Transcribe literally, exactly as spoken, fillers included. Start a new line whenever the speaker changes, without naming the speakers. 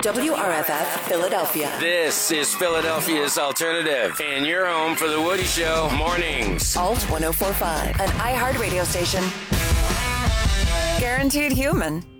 W R F F, Philadelphia.
This is Philadelphia's Alternative, and you're home for The Woody Show mornings.
Alt one oh four point five, an iHeart radio station. Guaranteed human.